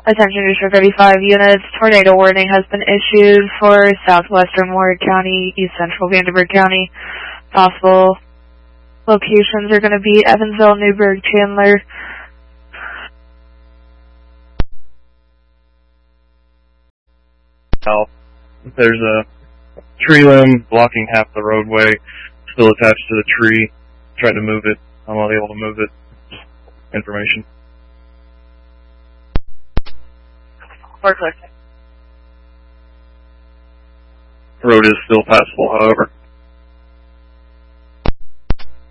Attention District 35 units, tornado warning has been issued for southwestern Warwick County, east central Vanderburgh County. Possible locations are going to be Evansville, Newburgh, Chandler. There's a tree limb blocking half the roadway, still attached to the tree. Trying to move it. I'm not able to move it. Information. Perfect. The road is still passable, however.